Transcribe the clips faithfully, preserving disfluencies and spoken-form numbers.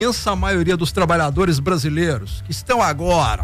imensa maioria dos trabalhadores brasileiros que estão agora,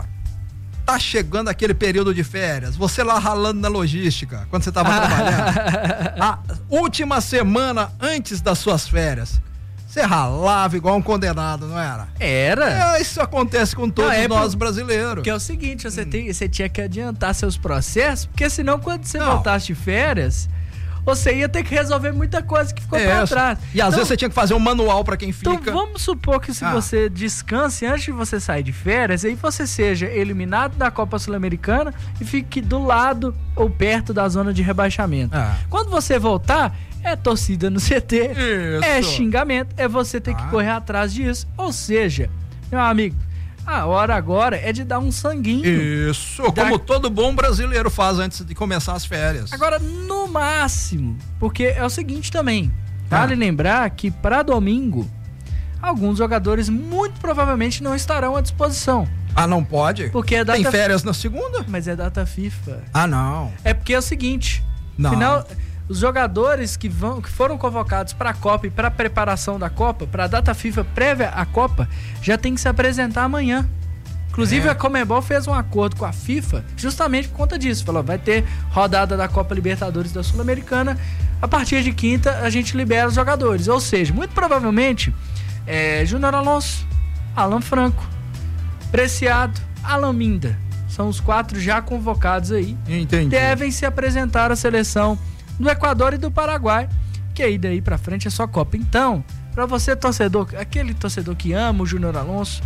tá chegando aquele período de férias, você lá ralando na logística, quando você tava trabalhando, a última semana antes das suas férias, você ralava igual um condenado, não era? Era. É, isso acontece com todos não, é nós por... brasileiros. Porque é o seguinte, você, hum. tem, você tinha que adiantar seus processos, porque senão quando você não. voltasse de férias, você ia ter que resolver muita coisa que ficou é, pra trás. E às então, vezes você tinha que fazer um manual pra quem fica. Então vamos supor que se ah. você descanse antes de você sair de férias, aí você seja eliminado da Copa Sul-Americana e fique do lado ou perto da zona de rebaixamento. Ah. Quando você voltar, é torcida no C T, Isso. é xingamento, é você ter ah. que correr atrás disso. Ou seja, meu amigo, a hora agora é de dar um sanguinho. Isso, da... como todo bom brasileiro faz antes de começar as férias. Agora, no máximo, porque é o seguinte também, vale ah. lembrar que para domingo, alguns jogadores muito provavelmente não estarão à disposição. Ah, não pode? Porque é data... Tem férias na segunda? Mas é data FIFA. Ah, não. É porque é o seguinte, não. Final... Os jogadores que, vão, que foram convocados para a Copa e para a preparação da Copa, para a data FIFA prévia à Copa, já tem que se apresentar amanhã. Inclusive, é. a Conmebol fez um acordo com a FIFA justamente por conta disso. Falou, vai ter rodada da Copa Libertadores da Sul-Americana, a partir de quinta a gente libera os jogadores. Ou seja, muito provavelmente, é, Júnior Alonso, Alan Franco, Preciado, Alan Minda, são os quatro já convocados aí. Entendi. Devem se apresentar à seleção do Equador e do Paraguai, que aí daí pra frente é só Copa. Então, pra você torcedor, aquele torcedor que ama o Júnior Alonso,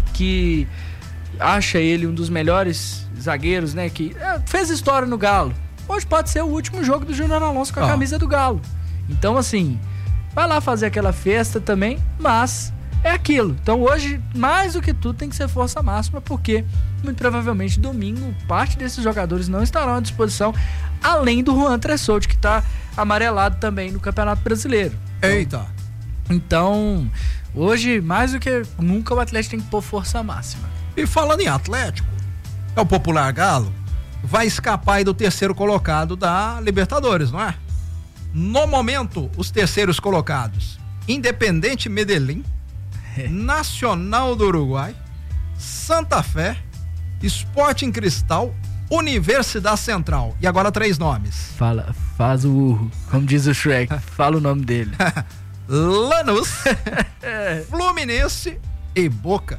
que acha ele um dos melhores zagueiros, né, que é, fez história no Galo, hoje pode ser o último jogo do Júnior Alonso com a oh. camisa do Galo. Então, assim, vai lá fazer aquela festa também, mas é aquilo. Então, hoje, mais do que tudo, tem que ser força máxima, porque muito provavelmente domingo parte desses jogadores não estarão à disposição, além do Juan Tressolti, que está amarelado também no Campeonato Brasileiro. Eita! Então, hoje, mais do que nunca, o Atlético tem que pôr força máxima. E falando em Atlético, é o popular Galo, vai escapar aí do terceiro colocado da Libertadores, não é? No momento, os terceiros colocados, Independente Medellín, é. Nacional do Uruguai, Santa Fé, Sporting Cristal, Universidade Central. E agora três nomes. Fala, faz o urro, como diz o Shrek, fala o nome dele. Lanús, Fluminense e Boca.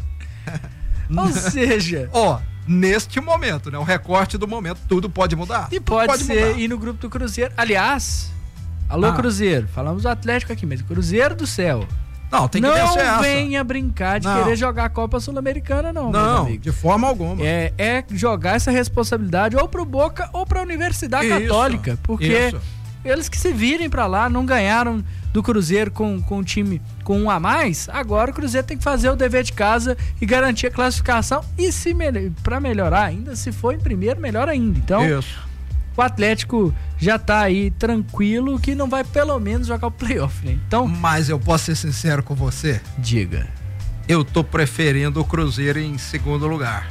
Ou seja, ó, neste momento, né? O recorte do momento, tudo pode mudar. E pode, pode ser mudar. Ir no grupo do Cruzeiro. Aliás, alô ah. Cruzeiro, falamos do Atlético aqui, mas Cruzeiro do céu. Não, tem que não vencer essa. venha brincar de não. querer jogar a Copa Sul-Americana, não. Não, de forma alguma. É, é jogar essa responsabilidade ou pro Boca ou pra Universidade isso, Católica. Porque isso. eles que se virem pra lá, não ganharam do Cruzeiro com, com o time com um a mais, agora o Cruzeiro tem que fazer o dever de casa e garantir a classificação. E se me, pra melhorar ainda, se for em primeiro, melhor ainda. Então, isso. o Atlético já tá aí tranquilo que não vai pelo menos jogar o playoff, né? Então, mas eu posso ser sincero com você? Diga. Eu tô preferindo o Cruzeiro em segundo lugar.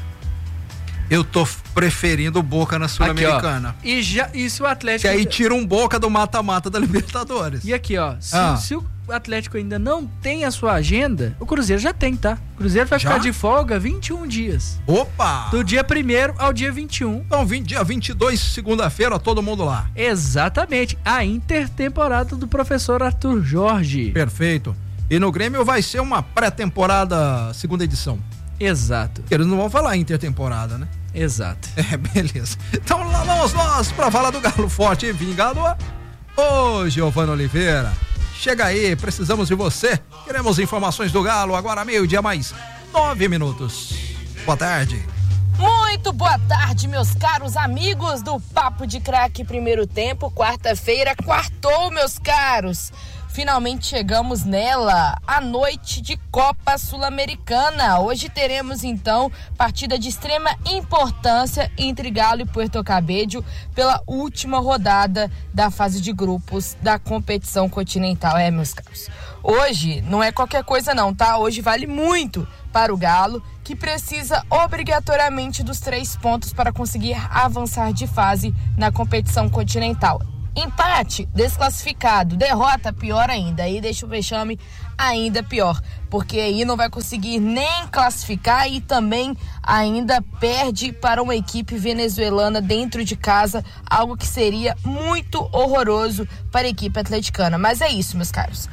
Eu tô preferindo o Boca na Sul-Americana. E, já, e se o Atlético... Que aí tira um Boca do mata-mata da Libertadores. E aqui, ó, se, ah. se o Atlético ainda não tem a sua agenda, o Cruzeiro já tem, tá? O Cruzeiro vai já? ficar de folga vinte e um dias. Opa! Do dia primeiro ao dia vinte e um. Então, vinte, dia vinte e dois, segunda-feira, todo mundo lá. Exatamente. A intertemporada do professor Arthur Jorge. Perfeito. E no Grêmio vai ser uma pré-temporada, segunda edição. Exato. Porque eles não vão falar intertemporada, né? Exato. É, beleza. Então lá vamos nós pra falar do Galo Forte e Vingador. Ô, Giovana Oliveira, chega aí, precisamos de você. Queremos informações do Galo, agora meio-dia mais nove minutos. Boa tarde. Muito boa tarde, meus caros amigos do Papo de Craque Primeiro Tempo. Quarta-feira, quartou, meus caros. Finalmente chegamos nela, a noite de Copa Sul-Americana. Hoje teremos, então, partida de extrema importância entre Galo e Puerto Cabello pela última rodada da fase de grupos da competição continental. É, meus caros, hoje não é qualquer coisa não, tá? Hoje vale muito para o Galo, que precisa obrigatoriamente dos três pontos para conseguir avançar de fase na competição continental. Empate, desclassificado. Derrota, pior ainda. Aí deixa o vexame ainda pior, porque aí não vai conseguir nem classificar e também ainda perde para uma equipe venezuelana dentro de casa, algo que seria muito horroroso para a equipe atleticana. Mas é isso, meus caros.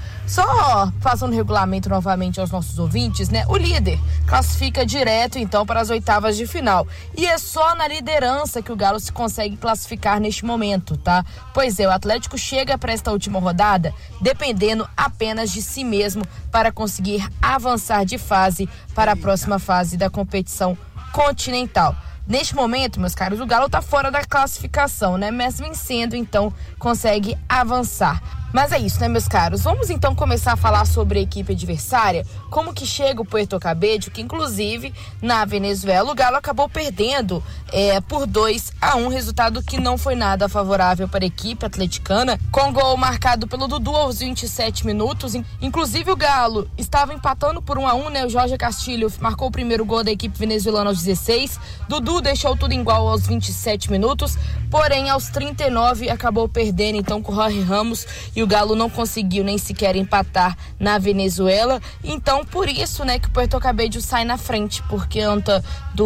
Só fazendo regulamento novamente aos nossos ouvintes, né? O líder classifica direto, então, para as oitavas de final. E é só na liderança que o Galo se consegue classificar neste momento, tá? Pois é, o Atlético chega para esta última rodada dependendo apenas de si mesmo para conseguir avançar de fase para a próxima fase da competição continental. Neste momento, meus caros, o Galo tá fora da classificação, né? Mas vencendo, então, consegue avançar. Mas é isso, né, meus caros? Vamos então começar a falar sobre a equipe adversária, como que chega o Puerto Cabello, que inclusive na Venezuela o Galo acabou perdendo é, por dois a um, resultado que não foi nada favorável para a equipe atleticana, com gol marcado pelo Dudu aos vinte e sete minutos. Inclusive o Galo estava empatando por um a um, né? O Jorge Castilho marcou o primeiro gol da equipe venezuelana aos dezesseis, Dudu deixou tudo igual aos vinte e sete minutos, porém aos trinta e nove acabou perdendo então com o Jorge Ramos e o Galo não conseguiu nem sequer empatar na Venezuela. Então, por isso, né, que o Puerto Cabello sai na frente, porque conta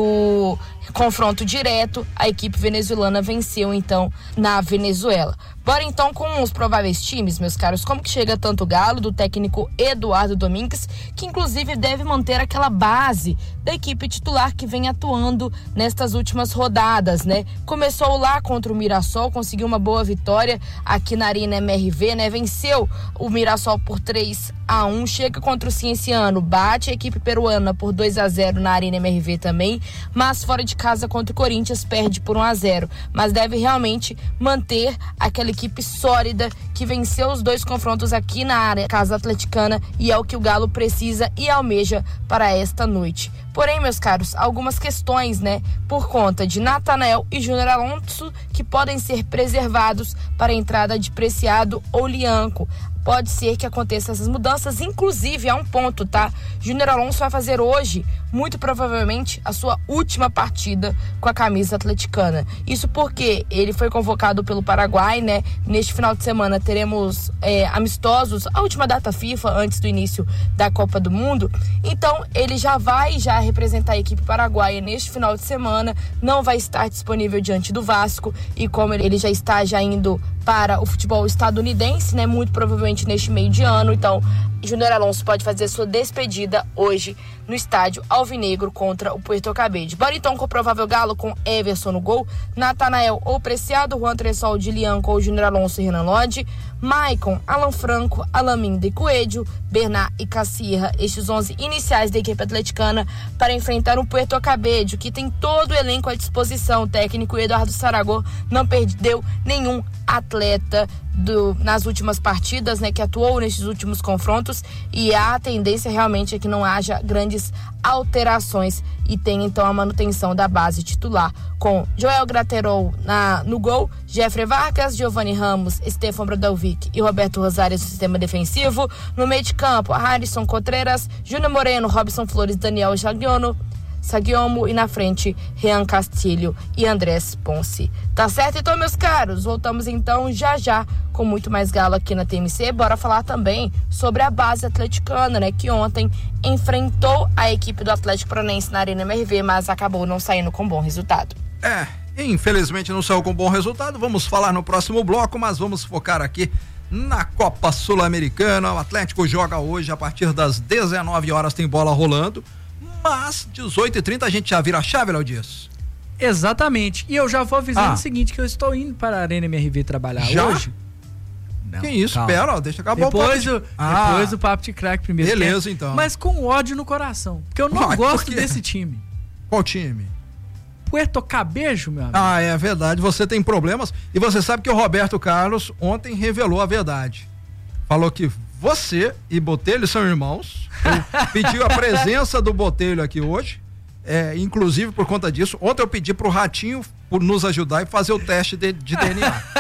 do confronto direto, a equipe venezuelana venceu, então, na Venezuela. Bora, então, com os prováveis times, meus caros. Como que chega tanto o Galo, do técnico Eduardo Domingues, que inclusive deve manter aquela base da equipe titular que vem atuando nestas últimas rodadas, né? Começou lá contra o Mirassol, conseguiu uma boa vitória aqui na Arena M R V, né? Venceu o Mirassol por três a um, chega contra o Cienciano, bate a equipe peruana por dois a zero na Arena M R V também, mas fora de casa contra o Corinthians perde por um a zero, mas deve realmente manter aquela equipe sólida que venceu os dois confrontos aqui na área casa atleticana, e é o que o Galo precisa e almeja para esta noite. Porém, meus caros, algumas questões, né, por conta de Natanael e Júnior Alonso, que podem ser preservados para a entrada de Preciado ou Lianco. Pode ser que aconteça essas mudanças, inclusive há um ponto, tá? Júnior Alonso vai fazer hoje, muito provavelmente, a sua última partida com a camisa atleticana. Isso porque ele foi convocado pelo Paraguai, né? Neste final de semana teremos é, amistosos, a última data FIFA, antes do início da Copa do Mundo. Então, ele já vai já representar a equipe paraguaia neste final de semana, não vai estar disponível diante do Vasco, e como ele já está já indo para o futebol estadunidense, né? Muito provavelmente neste meio de ano. Então, Júnior Alonso pode fazer sua despedida hoje no estádio Alvinegro contra o Puerto Cabello. Bora então com o provável Galo com Everson no gol, Natanael ou Preciado, Juan Tressol, de Lianco ou Júnior Alonso e Renan Lodge, Maicon, Alan Franco, Alamin de Coelho, Bernat e Cassirra, estes onze iniciais da equipe atleticana para enfrentar o Puerto Cabello, que tem todo o elenco à disposição. O técnico Eduardo Saragó não perdeu nenhum atleta do, nas últimas partidas, né, que atuou nesses últimos confrontos, e a tendência realmente é que não haja grandes alterações e tem então a manutenção da base titular com Joel Graterol na, no gol, Jeffrey Vargas, Giovanni Ramos, Stefan Bradovic e Roberto Rosário no sistema defensivo. No meio de campo, Harrison Contreras, Júnior Moreno, Robson Flores, Daniel Jagliono, Saguiomo, e na frente Rian Castilho e Andrés Ponce. Tá certo? Então, meus caros, voltamos então já já com muito mais Galo aqui na T M C. Bora falar também sobre a base atleticana, né, que ontem enfrentou a equipe do Atlético Paranaense na Arena M R V, mas acabou não saindo com bom resultado. É, infelizmente não saiu com bom resultado. Vamos falar no próximo bloco, mas vamos focar aqui na Copa Sul-Americana. O Atlético joga hoje a partir das dezenove horas, tem bola rolando. Mas, dezoito e trinta a gente já vira a chave, Léo Dias. Exatamente. E eu já vou avisando ah. o seguinte, que eu estou indo para a Arena M R V trabalhar já? hoje. Não, que isso, calma. Pera, ó, deixa acabar depois o papo. De... Ah. Depois o papo de craque primeiro. Beleza, tempo, então. Mas com ódio no coração. Porque eu não Ué, gosto desse time. Qual time? Puerto Cabello, meu amigo. Ah, é verdade. Você tem problemas. E você sabe que o Roberto Carlos ontem revelou a verdade. Falou que você e Botelho são irmãos. Pediu a presença do Botelho aqui hoje. É, inclusive por conta disso, ontem eu pedi pro Ratinho por nos ajudar e fazer o teste de, de D N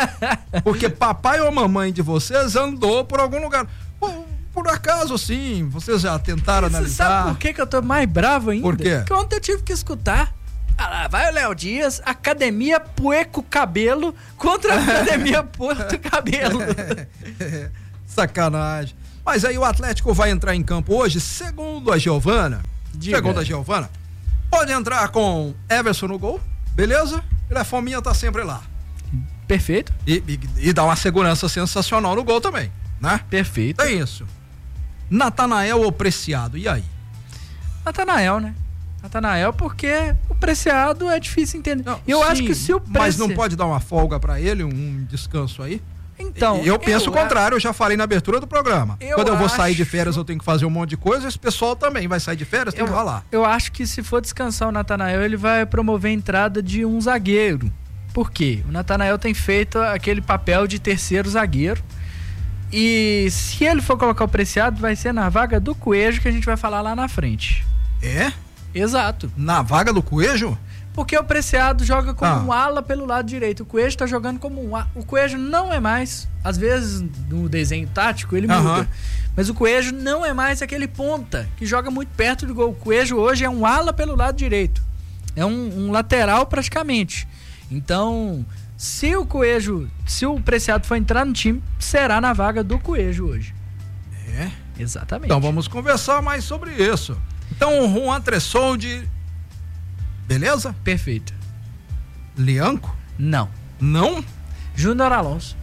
A. Porque papai ou mamãe de vocês andou por algum lugar. Por, por acaso, sim, vocês já tentaram Você analisar. Sabe por que, que eu tô mais bravo ainda? Por quê? Porque ontem eu tive que escutar Ah lá, vai o Léo Dias, Academia Pueco Cabelo contra a Academia Porto Cabelo. Sacanagem. Mas aí o Atlético vai entrar em campo hoje, segundo a Giovana. Diga. Segundo a Giovana, pode entrar com Everson no gol, beleza? E a Fominha tá sempre lá. Perfeito. E, e, e dá uma segurança sensacional no gol também, né? Perfeito. É isso. Natanael ou Preciado, e aí? Natanael, né? Natanael, porque o Preciado é difícil entender. Não, eu sim, acho que se o Preciado... Mas não pode dar uma folga pra ele, um descanso aí? Então, eu penso eu, o contrário, eu já falei na abertura do programa. Eu Quando eu vou acho... sair de férias, eu tenho que fazer um monte de coisa, esse pessoal também vai sair de férias, tem eu, que rolar. Eu acho que se for descansar o Natanael, ele vai promover a entrada de um zagueiro. Por quê? O Natanael tem feito aquele papel de terceiro zagueiro. E se ele for colocar o Preciado, vai ser na vaga do Coelho, que a gente vai falar lá na frente. É? Exato. Na vaga do Coelho? Porque o Preciado joga como ah. um ala pelo lado direito. O Coelho tá jogando como um ala. O Coelho não é mais, às vezes no desenho tático ele muda. Uhum. Mas o Coelho não é mais aquele ponta que joga muito perto do gol. O Coelho hoje é um ala pelo lado direito. É um, um lateral praticamente. Então, se o Coelho, se o Preciado for entrar no time, será na vaga do Coelho hoje. É? Exatamente. Então vamos conversar mais sobre isso. Então o Juan Tressoldi, beleza? Perfeito. Lianco? Não. Não? Júnior Alonso.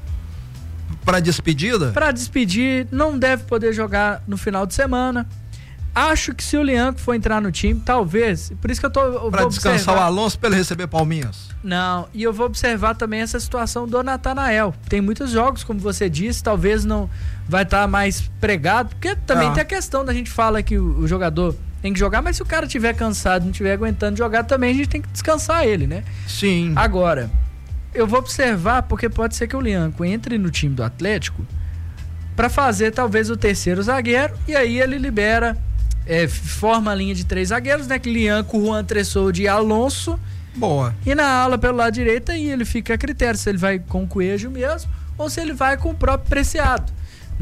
Para despedida? Para despedir, não deve poder jogar no final de semana. Acho que se o Lianco for entrar no time, talvez, por isso que eu tô... Para descansar observar... o Alonso para ele receber palminhas. Não, e eu vou observar também essa situação do Natanael. Tem muitos jogos, como você disse, talvez não vai estar tá mais pregado, porque também ah. tem a questão da gente fala que o, o jogador tem que jogar, mas se o cara estiver cansado, não estiver aguentando jogar também, a gente tem que descansar ele, né? Sim. Agora, eu vou observar, porque pode ser que o Lianco entre no time do Atlético para fazer talvez o terceiro zagueiro, e aí ele libera... É, forma a linha de três zagueiros, né? Que Lianco, Juan Tressoldi e Alonso. Boa. E na ala pelo lado direito, aí ele fica a critério se ele vai com o Coelho mesmo ou se ele vai com o próprio Preciado.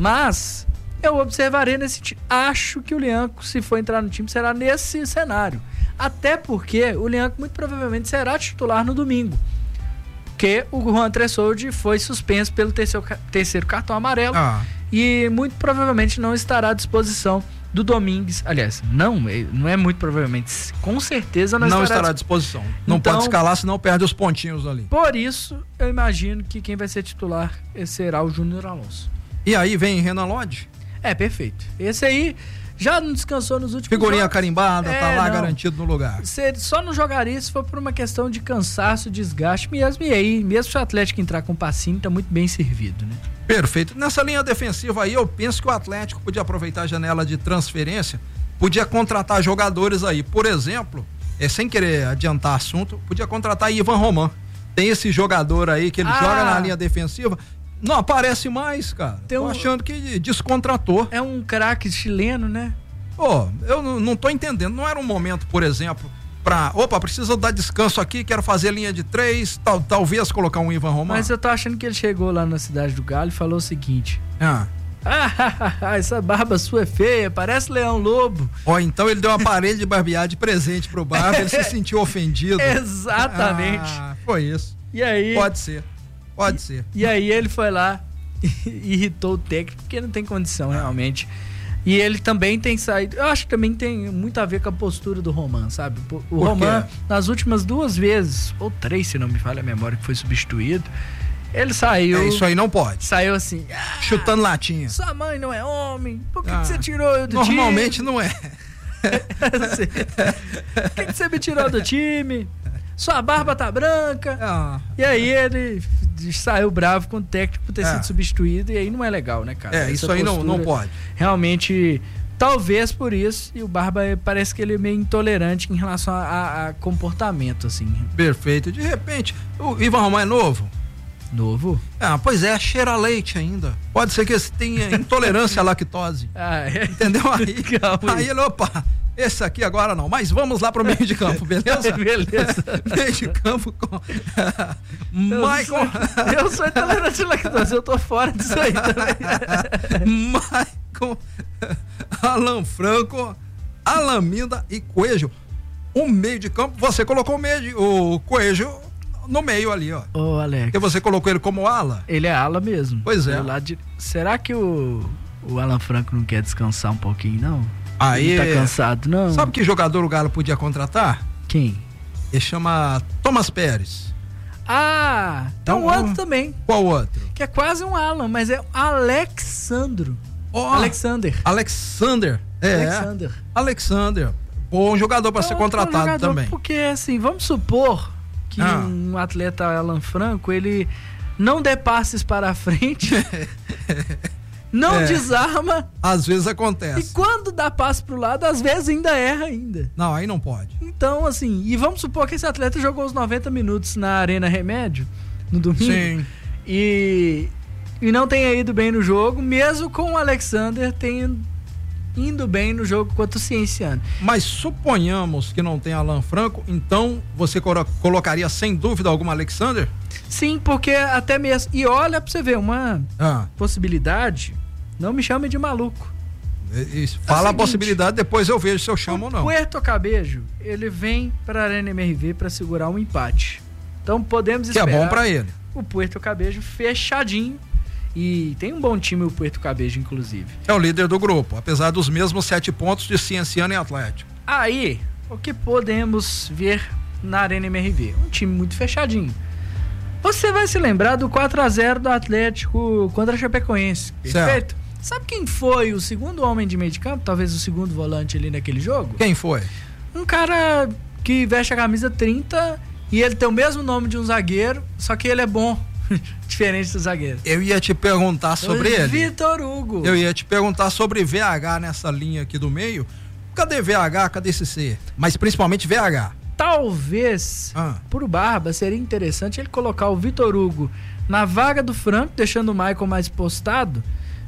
Mas eu observarei nesse time. Acho que o Lianco, se for entrar no time, será nesse cenário. Até porque o Lianco muito provavelmente será titular no domingo. Porque o Juan Tressoldi foi suspenso pelo terceiro, terceiro cartão amarelo ah. e muito provavelmente não estará à disposição do Domingues, aliás, não, não é muito provavelmente, com certeza não, não estará, estará à disposição. Não então, pode escalar, senão perde os pontinhos ali. Por isso, eu imagino que quem vai ser titular será o Júnior Alonso. E aí vem Renan Lodge? É, perfeito. Esse aí já não descansou nos últimos Figurinha jogos. carimbada, é, tá lá não. garantido no lugar. Você só não jogaria se for por uma questão de cansaço, desgaste mesmo. E aí, mesmo se o Atlético entrar com o passinho, tá muito bem servido, né? Perfeito. Nessa linha defensiva aí, eu penso que o Atlético podia aproveitar a janela de transferência, podia contratar jogadores aí. Por exemplo, é, sem querer adiantar assunto, podia contratar Ivan Roman. Tem esse jogador aí que ele ah. joga na linha defensiva, não aparece mais, cara. Tem tô um... achando que descontratou. É um craque chileno, né? Pô, eu não, não tô entendendo. Não era um momento, por exemplo, pra... Opa, preciso dar descanso aqui, quero fazer linha de três, tal, talvez colocar um Ivan Roman. Mas eu tô achando que ele chegou lá na Cidade do Galo e falou o seguinte... Ah... Ah, essa barba sua é feia, parece Leão Lobo. Ó, então ele deu uma parede de barbear de presente pro Barba, ele se sentiu ofendido. Exatamente. Ah, foi isso. E aí? Pode ser, pode e, ser. E aí ele foi lá e irritou o técnico, porque não tem condição, ah. realmente. E ele também tem saído, eu acho que também tem muito a ver com a postura do Roman, sabe? O Roman, nas últimas duas vezes, ou três, se não me falha a memória, que foi substituído, ele saiu... É, isso aí não pode. Saiu assim... Ah, chutando latinha. Sua mãe não é homem? Por que, ah, que você tirou eu do normalmente time? Normalmente não é. assim, por que, que você me tirou do time? Sua barba tá branca. Ah. E aí ele saiu bravo com o técnico por ter é. sido substituído. E aí não é legal, né, cara? É, Essa isso aí não, não pode. Realmente... Talvez por isso, e o Barba parece que ele é meio intolerante em relação a, a, a comportamento, assim. Perfeito. De repente, o Ivan Roman é novo? Novo? Ah, pois é, cheira leite ainda. Pode ser que esse tenha intolerância à lactose. Ah, é? Entendeu? Aí, aí ele, opa, esse aqui agora não. Mas vamos lá pro meio de campo, beleza? Beleza. Meio de campo com Michael. Eu sou intolerante à lactose, eu tô fora disso aí também. Michael, Alan Franco, Alan Minda e Coelho. um meio de campo, você colocou o meio de, o Coelho no meio ali, ó. Ô, Alex. Porque você colocou ele como ala? Ele é ala mesmo. Pois é. De... Será que o, o Alan Franco não quer descansar um pouquinho, não? Aí. Ele tá cansado, não? Sabe que jogador o Galo podia contratar? Quem? Ele chama Thomas Pérez. Ah, tem um outro também. Qual outro? Que é quase um Alan, mas é Alexandro. Oh, Alexander. Alexander. É. Alexander. Alexander. Bom jogador para ser contratado jogador, também. Porque assim, vamos supor que ah. um atleta Alan Franco, ele não dê passes para a frente, não é. desarma. Às vezes acontece. E quando dá passe pro lado, às vezes ainda erra ainda. Não, aí não pode. Então, assim, e vamos supor que esse atleta jogou os noventa minutos na Arena Remédio, no domingo. Sim. E, e não tenha ido bem no jogo, mesmo com o Alexander tendo indo bem no jogo contra o Cienciano. Mas suponhamos que não tem Alan Franco, então você colocaria sem dúvida alguma Alexander? Sim, porque até mesmo, e olha pra você ver, uma ah. possibilidade, não me chame de maluco. Isso, fala é a possibilidade, depois eu vejo se eu chamo ou não. O Puerto Cabejo, ele vem pra Arena M R V pra segurar um empate. Então podemos esperar. Que é bom pra ele. O Puerto Cabejo fechadinho. E tem um bom time o Puerto Cabejo, inclusive. É o líder do grupo, apesar dos mesmos sete pontos de Cienciano e Atlético. Aí, o que podemos ver na Arena M R V? Um time muito fechadinho. Você vai se lembrar do quatro a zero do Atlético contra a Chapecoense, perfeito? Certo. Sabe quem foi o segundo homem de meio de campo? Talvez o segundo volante ali naquele jogo? Quem foi? Um cara que veste a camisa trinta e ele tem o mesmo nome de um zagueiro, só que ele é bom. Diferente do zagueiro. Eu ia te perguntar sobre o ele. Vitor Hugo. Eu ia te perguntar sobre V H nessa linha aqui do meio. Cadê V H? Cadê C C? Mas principalmente V H. Talvez, ah. por Barba, seria interessante ele colocar o Vitor Hugo na vaga do Franco, deixando o Michael mais postado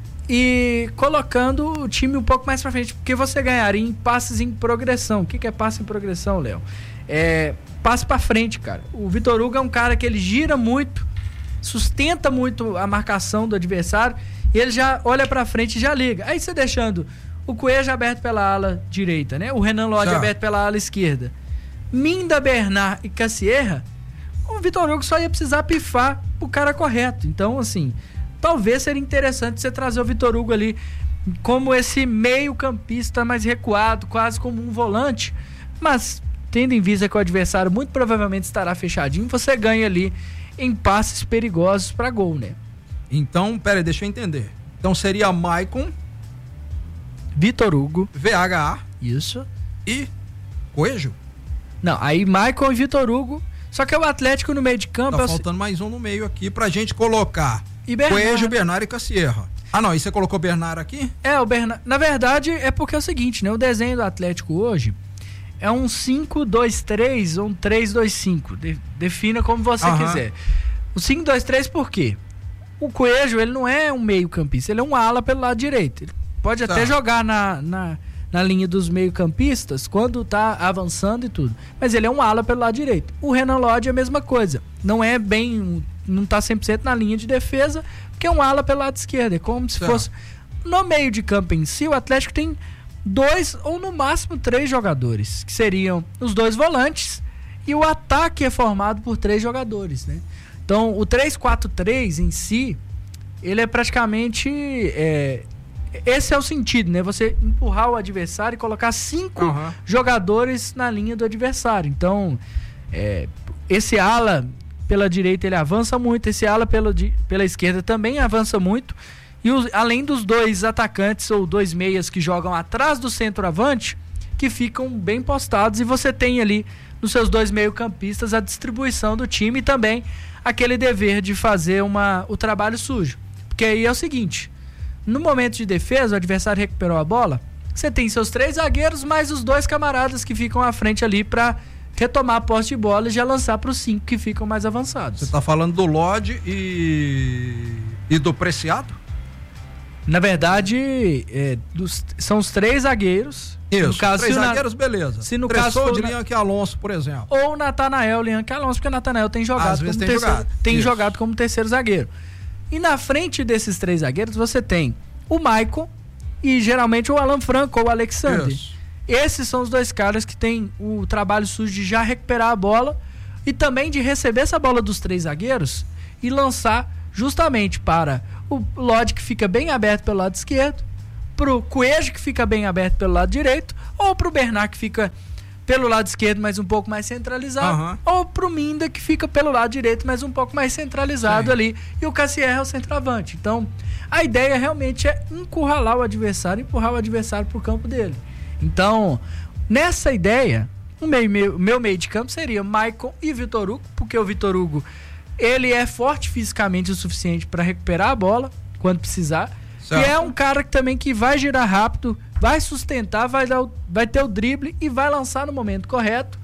e colocando o time um pouco mais pra frente, porque você ganharia em passes em progressão. O que, que é passe em progressão, Léo? É passe pra frente, cara. O Vitor Hugo é um cara que ele gira muito, sustenta muito a marcação do adversário e ele já olha pra frente e já liga. Aí você deixando o Coelho aberto pela ala direita, né? O Renan Lodge já aberto pela ala esquerda. Minda, Bernard e Cassierra, o Vitor Hugo só ia precisar pifar o cara correto. Então, assim, talvez seria interessante você trazer o Vitor Hugo ali como esse meio campista mais recuado, quase como um volante, mas tendo em vista que o adversário muito provavelmente estará fechadinho, você ganha ali em passes perigosos para gol, né? Então, peraí, deixa eu entender. Então seria Maicon, Vitor Hugo, V H, isso, e Coelho? Não, aí Maicon e Vitor Hugo, só que é o Atlético no meio de campo. Tá faltando mais um no meio aqui pra gente colocar e Coelho, Bernard e Cassierra. Ah, não, e você colocou Bernard aqui? É, o Bernard, na verdade é porque é o seguinte, né? O desenho do Atlético hoje é um cinco dois três ou um três dois cinco, de, defina como você Aham. quiser. O cinco dois três por quê? O Coelho, ele não é um meio campista, ele é um ala pelo lado direito. Ele pode tá. até jogar na, na, na linha dos meio campistas quando tá avançando e tudo, mas ele é um ala pelo lado direito. O Renan Lodge é a mesma coisa, não é bem, não tá cem por cento na linha de defesa, porque é um ala pelo lado esquerdo, é como se tá. fosse no meio de campo em si. O Atlético tem dois ou no máximo três jogadores, que seriam os dois volantes, e o ataque é formado por três jogadores, né? Então o três quatro três em si, ele é praticamente é, esse é o sentido, né? Você empurrar o adversário e colocar cinco uhum. jogadores na linha do adversário. Então é, esse ala pela direita ele avança muito, esse ala pela, pela esquerda também avança muito. E os, além dos dois atacantes ou dois meias que jogam atrás do centroavante, que ficam bem postados, e você tem ali nos seus dois meio-campistas a distribuição do time e também aquele dever de fazer uma, o trabalho sujo. Porque aí é o seguinte, no momento de defesa, o adversário recuperou a bola, você tem seus três zagueiros mais os dois camaradas que ficam à frente ali para retomar a posse de bola e já lançar para os cinco que ficam mais avançados. Você está falando do Lodge e, e do Preciado? Na verdade, é, dos, são os três zagueiros. Isso, no caso, três se zagueiros, na, beleza. Se no caso for de Lianque Alonso, por exemplo. Ou Natanael, Lianque Alonso, porque o Natanael tem jogado Às como vezes tem terceiro, jogado. tem jogado como terceiro zagueiro. E na frente desses três zagueiros, você tem o Maicon e geralmente o Alan Franco ou o Alexander. Isso. esses são os dois caras que têm o trabalho sujo de já recuperar a bola e também de receber essa bola dos três zagueiros e lançar justamente para o Lodi, que fica bem aberto pelo lado esquerdo, pro Coelho, que fica bem aberto pelo lado direito, ou pro Bernard, que fica pelo lado esquerdo, mas um pouco mais centralizado, uhum. ou pro Minda, que fica pelo lado direito, mas um pouco mais centralizado. Sim. Ali, e o Cassier é o centroavante. Então, a ideia realmente é encurralar o adversário, empurrar o adversário pro campo dele. Então, nessa ideia, o meio, meu, meu meio de campo seria Maicon e Vitor Hugo, porque o Vitor Hugo, ele é forte fisicamente o suficiente para recuperar a bola quando precisar. Certo. E é um cara que também que vai girar rápido, vai sustentar, vai, dar o, vai ter o drible e vai lançar no momento correto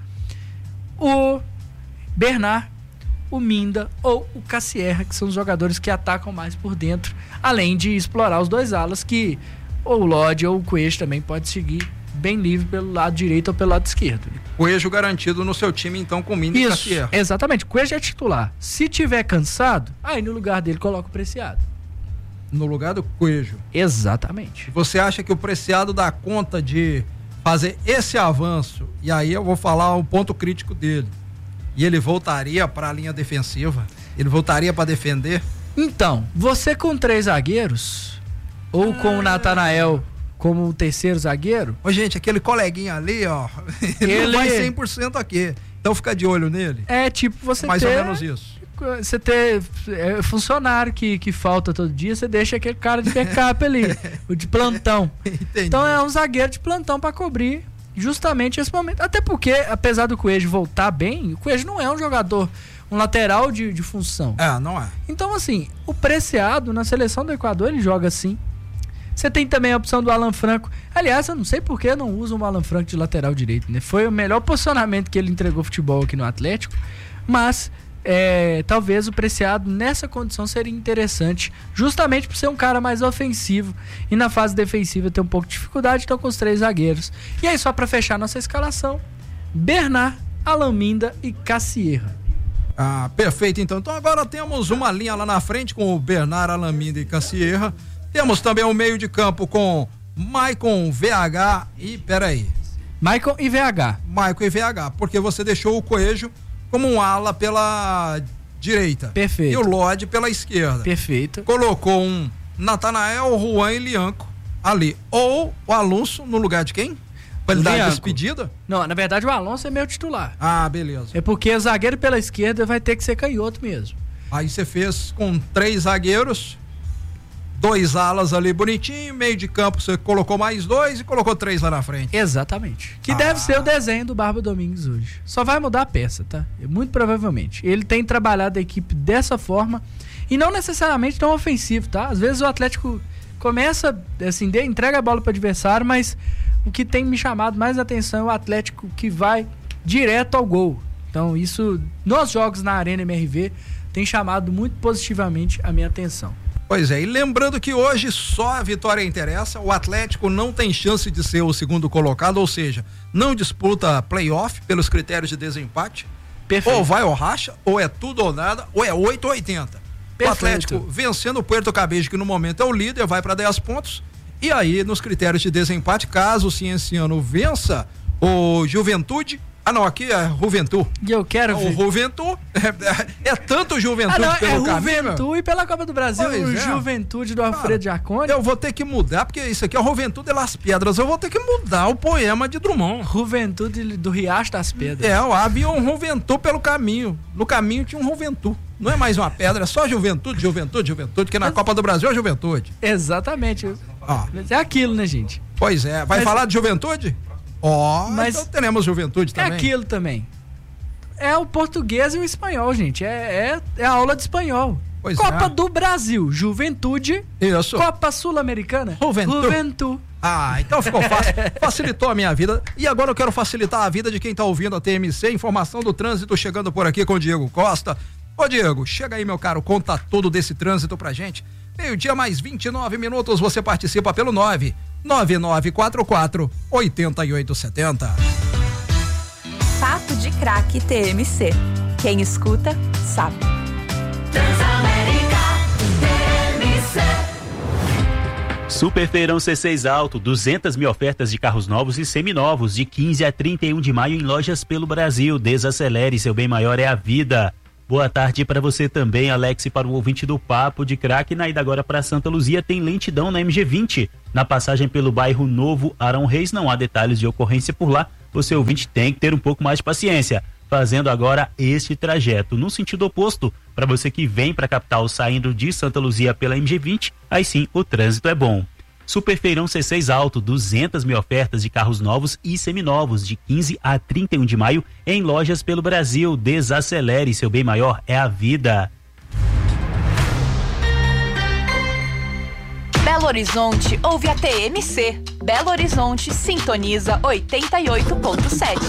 o Bernard, o Minda ou o Cassierra, que são os jogadores que atacam mais por dentro, além de explorar os dois alas, que ou o Lodi ou o Coelho também pode seguir bem livre pelo lado direito ou pelo lado esquerdo. Coelho garantido no seu time, então, com Minda e Cassierra. Exatamente, Coelho é titular. Se tiver cansado, aí no lugar dele coloca o Preciado. No lugar do Coelho. Exatamente. Você acha que o Preciado dá conta de fazer esse avanço? E aí eu vou falar um ponto crítico dele. E ele voltaria para a linha defensiva? Ele voltaria para defender? Então, você com três zagueiros, ou com ah. o Natanael como o terceiro zagueiro... Ô, gente, aquele coleguinha ali, ó, ele, ele não vai cem por cento aqui. Então fica de olho nele. É tipo você Mais ter... ou menos isso. Você ter é, funcionário que, que falta todo dia, você deixa aquele cara de backup ali, o de plantão. Entendi. Então é um zagueiro de plantão para cobrir justamente esse momento. Até porque, apesar do Coelho voltar bem, o Coelho não é um jogador, um lateral de, de função. É, não é. Então, assim, o Preciado na seleção do Equador, ele joga assim. Você tem também a opção do Alan Franco. Aliás, eu não sei por que não usam o Alan Franco de lateral direito, né? Foi o melhor posicionamento que ele entregou futebol aqui no Atlético, mas... É, talvez o Preciado nessa condição seria interessante, justamente por ser um cara mais ofensivo e na fase defensiva ter um pouco de dificuldade, então com os três zagueiros. E aí, só para fechar nossa escalação, Bernard, Alan Minda e Cassierra. Ah, perfeito, então. Então agora temos uma linha lá na frente com o Bernard, Alan Minda e Cassierra. Temos também o meio de campo com Maicon, V H e peraí. Maicon e V H. Maicon e V H, porque você deixou o Coelho como um ala pela direita. Perfeito. E o Lodi pela esquerda. Perfeito. Colocou um Natanael, Juan e Lianco ali. Ou o Alonso no lugar de quem? Pra ele dar a despedida? Não, na verdade o Alonso é meu titular. Ah, beleza. É porque o zagueiro pela esquerda vai ter que ser canhoto mesmo. Aí você fez com três zagueiros, dois alas ali bonitinho, meio de campo você colocou mais dois e colocou três lá na frente. Exatamente. Que ah. deve ser o desenho do Barba Domingues hoje. Só vai mudar a peça, tá? Muito provavelmente. Ele tem trabalhado a equipe dessa forma e não necessariamente tão ofensivo, tá? Às vezes o Atlético começa, assim, de, entrega a bola para o adversário, mas o que tem me chamado mais atenção é o Atlético que vai direto ao gol. Então isso, nos jogos na Arena M R V, tem chamado muito positivamente a minha atenção. Pois é, e lembrando que hoje só a vitória interessa, o Atlético não tem chance de ser o segundo colocado, ou seja, não disputa playoff pelos critérios de desempate. Perfeito. Ou vai ou racha, ou é tudo ou nada, ou é oito ou oitenta. Perfeito. O Atlético vencendo o Puerto Cabello, que no momento é o líder, vai para dez pontos, e aí nos critérios de desempate, caso o Cienciano vença o Juventude, ah não, aqui é Juventude. E eu quero o ver. O Juventude, é, é tanto Juventude ah, não, pelo é caminho. É Juventude e pela Copa do Brasil, pois o é. Juventude do Alfredo Jaconi. Eu vou ter que mudar, porque isso aqui é Juventude de Las Pedras, eu vou ter que mudar o poema de Drummond. Juventude do Riacho das Pedras. É, havia um Juventude pelo caminho, no caminho tinha um Juventude. Não é mais uma pedra, é só Juventude, Juventude, Juventude, que na Copa do Brasil é Juventude. Exatamente. Ah. É aquilo, né, gente? Pois é, vai Mas... falar de Juventude? Ó, oh, Mas então teremos Juventude também. É aquilo também. É o português e o espanhol, gente. É, é, é a aula de espanhol. Pois Copa é. do Brasil, Juventude. Isso. Copa Sul-Americana, Juventude. Juventude. Ah, então ficou fácil. Facilitou a minha vida. E agora eu quero facilitar a vida de quem tá ouvindo a T M C. Informação do trânsito chegando por aqui com o Diego Costa. Ô Diego, chega aí, meu caro, conta tudo desse trânsito pra gente. Meio-dia mais vinte e nove minutos, você participa pelo nove nove nove quatro quatro oito oito sete zero. Papo de Craque T M C. Quem escuta, sabe. Transamérica T M C. Super Feirão C seis Alto, duzentas mil ofertas de carros novos e seminovos, de quinze a trinta e um de maio em lojas pelo Brasil. Desacelere, seu bem maior é a vida. Boa tarde para você também, Alex, e para o ouvinte do Papo de Craque. Na ida agora para Santa Luzia tem lentidão na M G vinte. Na passagem pelo bairro Novo Arão Reis não há detalhes de ocorrência por lá. Você, ouvinte, tem que ter um pouco mais de paciência. Fazendo agora este trajeto no sentido oposto, para você que vem para a capital saindo de Santa Luzia pela M G vinte, aí sim o trânsito é bom. Super Feirão C seis Alto, duzentas mil ofertas de carros novos e seminovos, de quinze a trinta e um de maio em lojas pelo Brasil. Desacelere, seu bem maior é a vida. Belo Horizonte ouve a T M C. Belo Horizonte sintoniza oitenta e oito ponto sete.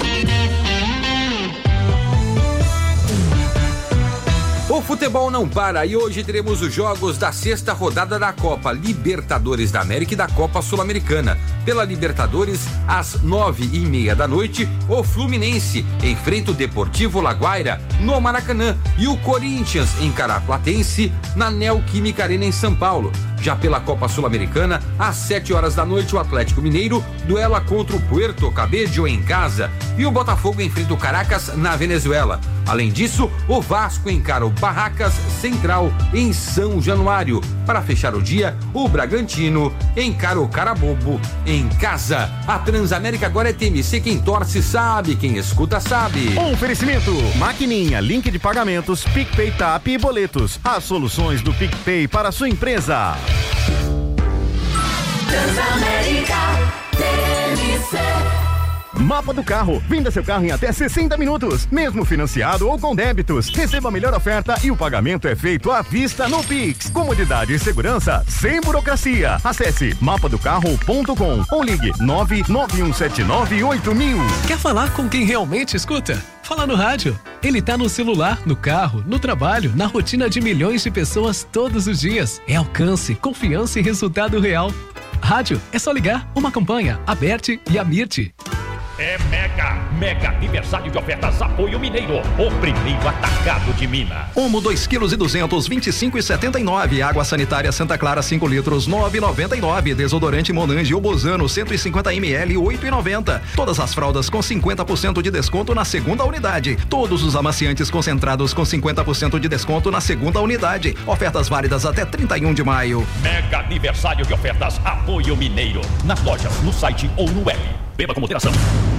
O futebol não para e hoje teremos os jogos da sexta rodada da Copa Libertadores da América e da Copa Sul-Americana. Pela Libertadores, às nove e meia da noite, o Fluminense enfrenta o Deportivo Laguaira no Maracanã e o Corinthians encara a Platense na Neoquímica Arena em São Paulo. Já pela Copa Sul-Americana, às sete horas da noite, o Atlético Mineiro duela contra o Puerto Cabello em casa e o Botafogo enfrenta o Caracas na Venezuela. Além disso, o Vasco encara o Barracas Central em São Januário. Para fechar o dia, o Bragantino encara o Carabobo em casa. A Transamérica agora é T M C, quem torce sabe, quem escuta sabe. Oferecimento, maquininha, link de pagamentos, PicPay, Tap e boletos. As soluções do PicPay para a sua empresa. Transamérica T M C. Mapa do Carro. Venda seu carro em até sessenta minutos, mesmo financiado ou com débitos. Receba a melhor oferta e o pagamento é feito à vista no Pix. Comodidade e segurança sem burocracia. Acesse mapa do carro ponto com ou ligue nove nove um sete nove oito mil. Quer falar com quem realmente escuta? Fala no rádio. Ele tá no celular, no carro, no trabalho, na rotina de milhões de pessoas todos os dias. É alcance, confiança e resultado real. Rádio, é só ligar. Uma campanha, Aberte e Amirte. É mega, mega aniversário de ofertas Apoio Mineiro, o primeiro atacado de Minas. Omo dois quilos e duzentos, vinte e cinco e setenta e nove. Água sanitária Santa Clara cinco litros, nove e noventa e nove. Desodorante Monange ou Bozano cento e cinquenta mililitros, oito e noventa. Todas as fraldas com cinquenta por cento de desconto na segunda unidade. Todos os amaciantes concentrados com cinquenta por cento de desconto na segunda unidade. Ofertas válidas até trinta e um de maio. Mega aniversário de ofertas Apoio Mineiro. Nas lojas, no site ou no web. Beba com moderação.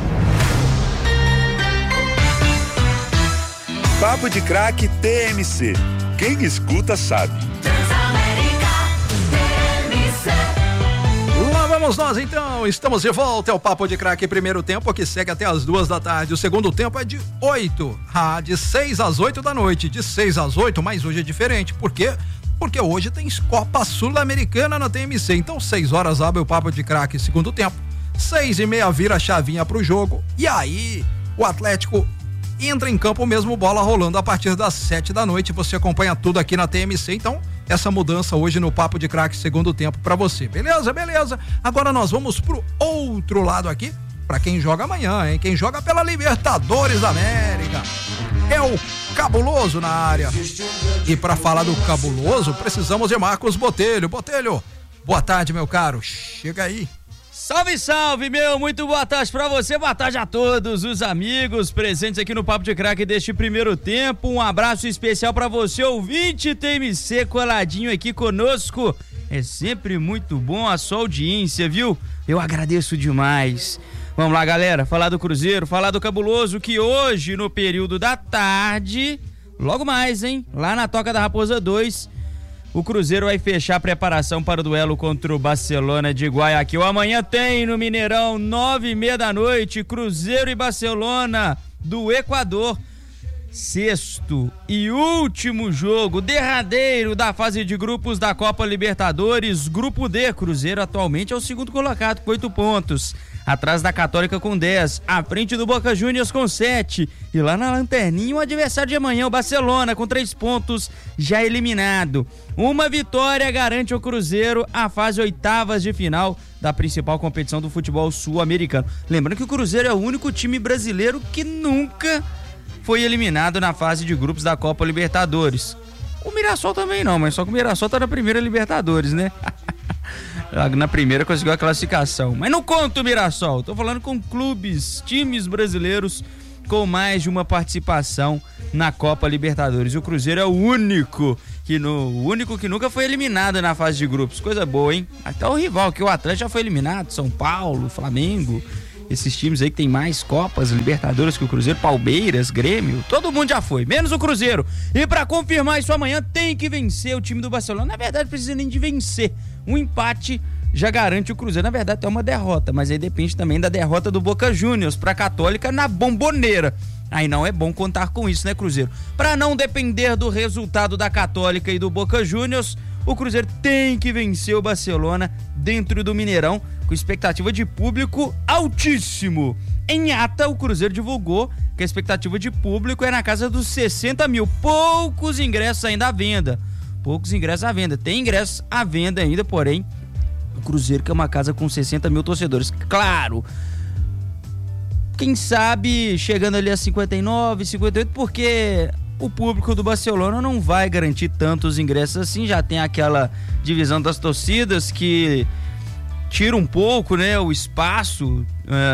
Papo de Craque T M C. Quem escuta sabe. Transamérica T M C. Lá vamos nós então, estamos de volta. É o Papo de Craque primeiro tempo, que segue até as duas da tarde. O segundo tempo é de oito, ah, de seis às oito da noite. De seis às oito, mas hoje é diferente. Por quê? Porque hoje tem Copa Sul-Americana na T M C. Então, seis horas abre o Papo de Craque segundo tempo. Seis e meia vira a chavinha pro jogo. E aí, o Atlético entra em campo mesmo, bola rolando a partir das sete da noite. Você acompanha tudo aqui na T M C. Então, essa mudança hoje no Papo de Craque segundo tempo pra você. Beleza? Beleza. Agora nós vamos pro outro lado aqui, pra quem joga amanhã, hein? Quem joga pela Libertadores da América. É o Cabuloso na área. E pra falar do Cabuloso, precisamos de Marcos Botelho. Botelho, boa tarde, meu caro. Chega aí. Salve, salve, meu, muito boa tarde pra você, boa tarde a todos os amigos presentes aqui no Papo de Craque deste primeiro tempo. Um abraço especial pra você, ouvinte T M C, coladinho aqui conosco. É sempre muito bom a sua audiência, viu? Eu agradeço demais. Vamos lá, galera, falar do Cruzeiro, falar do Cabuloso, que hoje, no período da tarde, logo mais, hein, lá na Toca da Raposa dois, o Cruzeiro vai fechar a preparação para o duelo contra o Barcelona de Guayaquil. Amanhã tem no Mineirão, nove e meia da noite, Cruzeiro e Barcelona do Equador. Sexto e último jogo, derradeiro da fase de grupos da Copa Libertadores. Grupo D, Cruzeiro atualmente é o segundo colocado com oito pontos. Atrás da Católica com dez, à frente do Boca Juniors com sete. E lá na lanterninha o adversário de amanhã, o Barcelona, com três pontos, já eliminado. Uma vitória garante ao Cruzeiro a fase oitavas de final da principal competição do futebol sul-americano. Lembrando que o Cruzeiro é o único time brasileiro que nunca foi eliminado na fase de grupos da Copa Libertadores. O Mirassol também não, mas só que o Mirassol tá na primeira Libertadores, né? Na primeira conseguiu a classificação. Mas não conta o Mirassol. Tô falando com clubes, times brasileiros com mais de uma participação na Copa Libertadores. O Cruzeiro é o único que, no, o único que nunca foi eliminado na fase de grupos. Coisa boa, hein? Até o rival, que o Atlético já foi eliminado. São Paulo, Flamengo. Esses times aí que tem mais Copas Libertadores que o Cruzeiro, Palmeiras, Grêmio, todo mundo já foi, menos o Cruzeiro. E pra confirmar isso amanhã tem que vencer o time do Barcelona. Na verdade, precisa nem de vencer. Um empate já garante o Cruzeiro. Na verdade, é uma derrota, mas aí depende também da derrota do Boca Juniors pra Católica na Bomboneira. Aí não é bom contar com isso, né, Cruzeiro? Pra não depender do resultado da Católica e do Boca Juniors, o Cruzeiro tem que vencer o Barcelona dentro do Mineirão, com expectativa de público altíssimo. Em ata, o Cruzeiro divulgou que a expectativa de público é na casa dos sessenta mil. Poucos ingressos ainda à venda. Poucos ingressos à venda. Tem ingressos à venda ainda, porém, o Cruzeiro que é uma casa com sessenta mil torcedores. Claro, quem sabe chegando ali a cinquenta e nove, cinquenta e oito, porque o público do Barcelona não vai garantir tantos ingressos assim. Já tem aquela divisão das torcidas que tira um pouco, né, o espaço,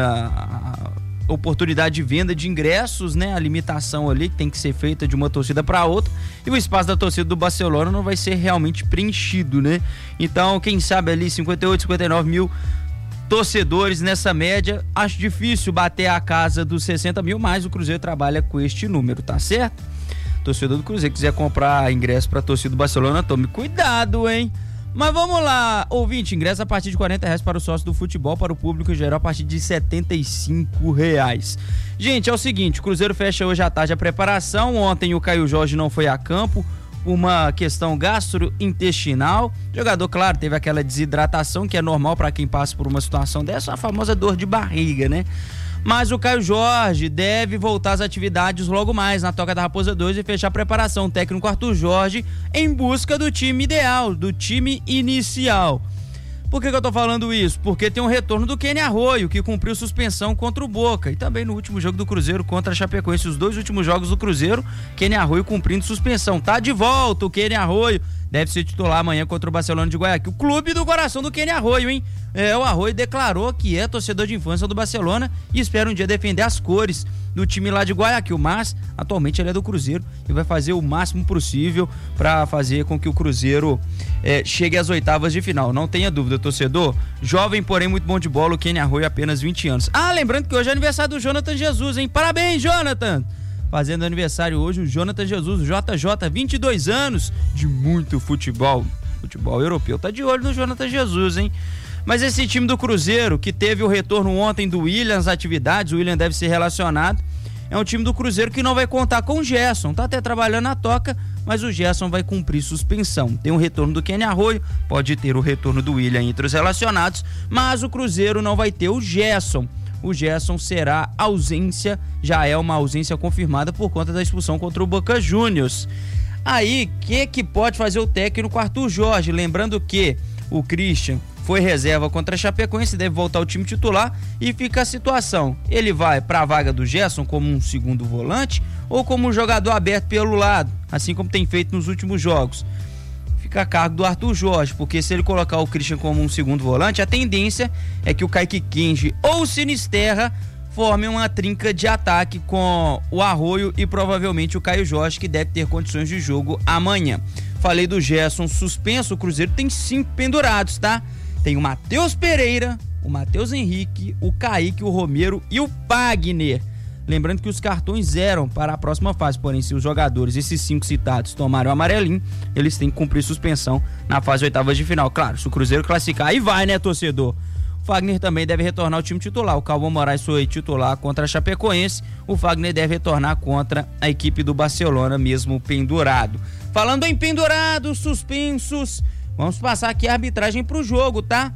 a oportunidade de venda de ingressos, né, a limitação ali que tem que ser feita de uma torcida para outra, e o espaço da torcida do Barcelona não vai ser realmente preenchido, né? Então, quem sabe ali cinquenta e oito, cinquenta e nove mil torcedores nessa média. Acho difícil bater a casa dos sessenta mil, mas o Cruzeiro trabalha com este número, tá certo? Torcedor do Cruzeiro quiser comprar ingresso para a torcida do Barcelona, tome cuidado, hein? Mas vamos lá, ouvinte, ingresso a partir de quarenta reais para o sócio do futebol, para o público em geral a partir de setenta e cinco reais. Gente, é o seguinte, o Cruzeiro fecha hoje à tarde a preparação. Ontem o Caio Jorge não foi a campo, uma questão gastrointestinal. O jogador, claro, teve aquela desidratação que é normal para quem passa por uma situação dessa, a famosa dor de barriga, né? Mas o Caio Jorge deve voltar às atividades logo mais na Toca da Raposa dois e fechar a preparação. O técnico Arthur Jorge em busca do time ideal, do time inicial. Por que que eu tô falando isso? Porque tem um retorno do Kenny Arroio, que cumpriu suspensão contra o Boca. E também no último jogo do Cruzeiro contra a Chapecoense. Os dois últimos jogos do Cruzeiro, Kenny Arroio cumprindo suspensão. Tá de volta o Kenny Arroio. Deve ser titular amanhã contra o Barcelona de Guayaquil. O clube do coração do Kenny Arroio, hein? É, o Arroio declarou que é torcedor de infância do Barcelona e espera um dia defender as cores do time lá de Guayaquil, mas atualmente ele é do Cruzeiro e vai fazer o máximo possível para fazer com que o Cruzeiro é, chegue às oitavas de final. Não tenha dúvida, torcedor. Jovem, porém muito bom de bola, o Kenny Arroio, apenas vinte anos. Ah, lembrando que hoje é aniversário do Jonathan Jesus, hein? Parabéns, Jonathan! Fazendo aniversário hoje o Jonathan Jesus, o J J, vinte e dois anos de muito futebol. Futebol europeu. Tá de olho no Jonathan Jesus, hein? Mas esse time do Cruzeiro, que teve o retorno ontem do William às atividades, o William deve ser relacionado, é um time do Cruzeiro que não vai contar com o Gerson. Tá até trabalhando na toca, mas o Gerson vai cumprir suspensão. Tem o retorno do Kenny Arroio, pode ter o retorno do William entre os relacionados, mas o Cruzeiro não vai ter o Gerson. O Gerson será ausência, já é uma ausência confirmada por conta da expulsão contra o Boca Juniors. Aí, o que que pode fazer o técnico Arthur Jorge? Lembrando que o Christian foi reserva contra a Chapecoense, deve voltar ao time titular e fica a situação. Ele vai para a vaga do Gerson como um segundo volante ou como um jogador aberto pelo lado, assim como tem feito nos últimos jogos? Fica a cargo do Arthur Jorge, porque se ele colocar o Christian como um segundo volante, a tendência é que o Kaique Kenji ou o Sinisterra formem uma trinca de ataque com o Arroio e provavelmente o Caio Jorge, que deve ter condições de jogo amanhã. Falei do Gerson suspenso, o Cruzeiro tem cinco pendurados, tá? Tem o Matheus Pereira, o Matheus Henrique, o Kaique, o Romero e o Pagner. Lembrando que os cartões eram para a próxima fase, porém se os jogadores, esses cinco citados, tomarem o amarelinho, eles têm que cumprir suspensão na fase oitavas de final. Claro, se o Cruzeiro classificar, aí vai, né, torcedor? O Fagner também deve retornar ao time titular. O Calvão Moraes foi titular contra a Chapecoense. O Fagner deve retornar contra a equipe do Barcelona, mesmo pendurado. Falando em pendurados, suspensos, vamos passar aqui a arbitragem pro jogo, tá?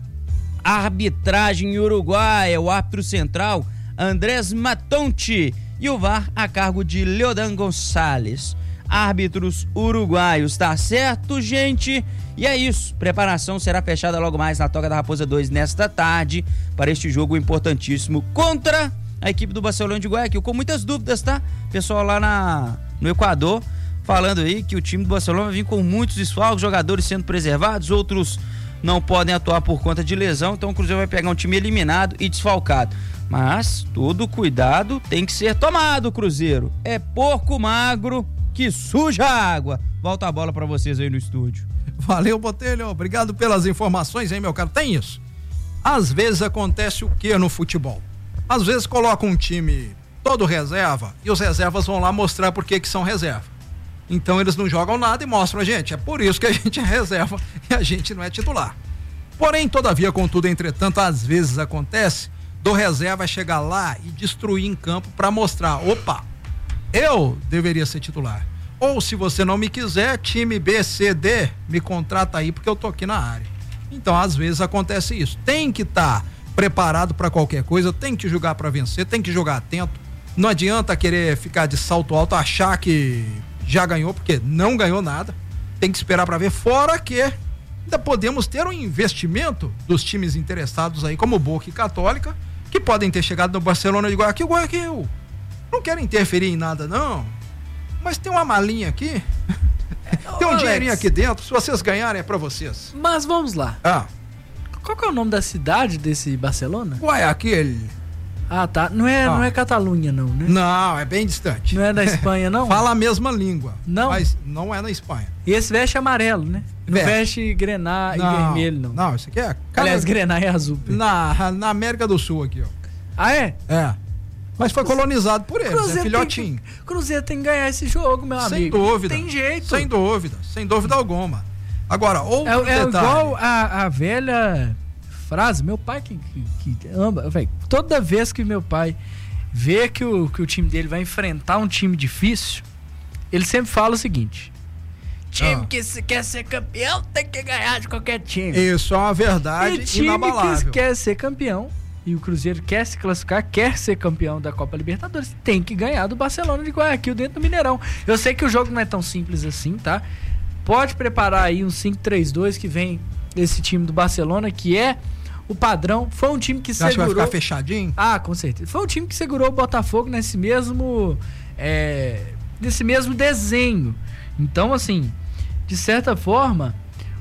Arbitragem uruguaia, o árbitro central Andrés Matonte e o V A R a cargo de Leodan Gonçalves. Árbitros uruguaios, tá certo, gente? E é isso, preparação será fechada logo mais na Toca da Raposa dois nesta tarde para este jogo importantíssimo contra a equipe do Barcelona de Guayaquil, com muitas dúvidas, tá? Pessoal lá na, no Equador falando aí que o time do Barcelona vai vir com muitos desfalques, jogadores sendo preservados, outros não podem atuar por conta de lesão, então o Cruzeiro vai pegar um time eliminado e desfalcado. Mas todo cuidado tem que ser tomado, Cruzeiro. É porco magro que suja a água. Volta a bola pra vocês aí no estúdio. Valeu, Botelho. Obrigado pelas informações, hein, meu caro? Tem isso. Às vezes acontece o que no futebol? Às vezes coloca um time todo reserva e os reservas vão lá mostrar por que que são reserva. Então eles não jogam nada e mostram a gente. É por isso que a gente é reserva e a gente não é titular. Porém, todavia, contudo, entretanto, às vezes acontece do reserva chegar lá e destruir em campo para mostrar, opa, eu deveria ser titular. Ou se você não me quiser, time B, C, D, me contrata aí porque eu tô aqui na área. Então, às vezes acontece isso. Tem que estar tá preparado para qualquer coisa, tem que jogar para vencer, tem que jogar atento. Não adianta querer ficar de salto alto, achar que já ganhou, porque não ganhou nada. Tem que esperar para ver, fora que ainda podemos ter um investimento dos times interessados aí, como Boca e Católica, que podem ter chegado no Barcelona de Guayaquil. Guayaquil, não quero interferir em nada não, mas tem uma malinha aqui, tem um Alex, dinheirinho aqui dentro, se vocês ganharem é pra vocês. Mas vamos lá. Ah. Qual que é o nome da cidade desse Barcelona? Guayaquil. Ah, tá. Não é, Ah. não é Catalunha, não, né? Não, é bem distante. Não é da Espanha, não? Fala a mesma língua. Não? Mas não é na Espanha. E esse veste amarelo, né? Não Veste. veste grená Não, e vermelho, não. Não, isso aqui é... Aliás, grená é azul. Na, na América do Sul aqui, ó. Ah, é? É. Mas foi colonizado por eles, é filhotinho. Tem que, Cruzeiro tem que ganhar esse jogo, meu Sem amigo. dúvida. Tem jeito. Sem dúvida, sem dúvida alguma. Agora, outro É, é detalhe. igual a, a velha frase, meu pai que, que, que ama, véio, toda vez que meu pai vê que o, que o time dele vai enfrentar um time difícil, ele sempre fala o seguinte: time Ah. que se quer ser campeão tem que ganhar de qualquer time. Isso é uma verdade E time inabalável. que quer ser campeão, e o Cruzeiro quer se classificar, quer ser campeão da Copa Libertadores, tem que ganhar do Barcelona de Guayaquil dentro do Mineirão. Eu sei que o jogo não é tão simples assim, tá? Pode preparar aí um cinco três dois que vem desse time do Barcelona, que é o padrão. Foi um time que Você acha que segurou... vai ficar fechadinho? Ah, com certeza. Foi um time que segurou o Botafogo nesse mesmo... É, nesse mesmo desenho. Então, assim, de certa forma,